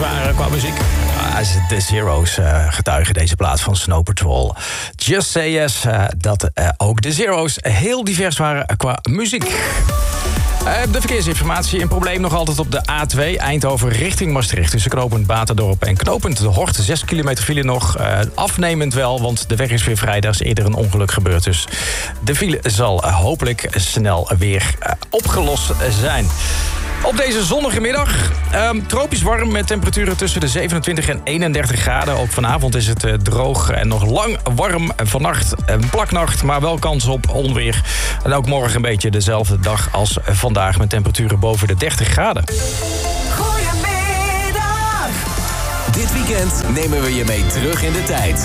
waren qua muziek. De Zero's getuigen deze plaat van Snow Patrol. Just Say Yes, dat ook de Zero's heel divers waren qua muziek. De verkeersinformatie. Een probleem nog altijd op de A2 Eindhoven richting Maastricht. Tussen knooppunt Baterdorp en knooppunt De Hort. 6 kilometer file nog. Afnemend wel, want de weg is weer vrij. Daar is eerder een ongeluk gebeurd. Dus de file zal hopelijk snel weer opgelost zijn. Op deze zonnige middag, tropisch warm met temperaturen tussen de 27 en 31 graden. Ook vanavond is het droog en nog lang warm. Vannacht een plaknacht, maar wel kans op onweer. En ook morgen een beetje dezelfde dag als vandaag met temperaturen boven de 30 graden. Goedemiddag! Dit weekend nemen we je mee terug in de tijd.